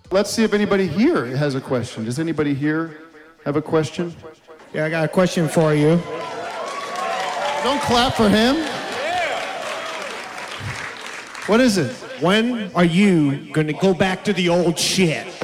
Let's see if anybody here has a question. Does anybody here have a question? Yeah, I got a question for you. Don't clap for him. What is it? When are you gonna go back to the old shit?